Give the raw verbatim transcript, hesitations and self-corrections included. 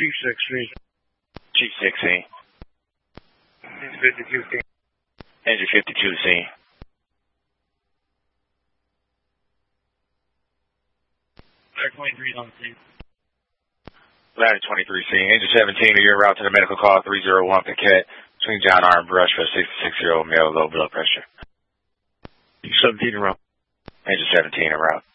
Chief six C. Chief six C. Engine fifty-two C. Engine fifty-two C. Ladder twenty-three on scene. Ladder twenty-three C. Engine seventeen, are you en route to the medical call three oh one Paquette between John R. and Brush for a sixty-six-year-old male, low blood pressure. seventeen en route. Engine seventeen en route.